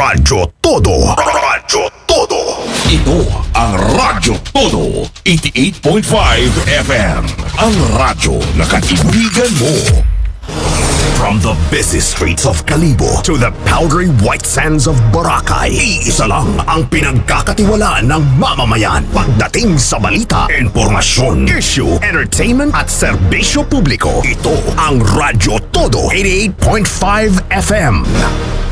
Radyo Todo. Radyo Todo. Ito ang Radyo Todo 88.5 FM. Ang radyo na kaibigan mo. From the busy streets of Kalibo to the powdery white sands of Boracay, iisa lang ang pinagkakatiwalaan ng mamamayan pagdating sa balita, informasyon, issue, entertainment at serbisyo publiko. Ito ang Radyo Todo 88.5 FM.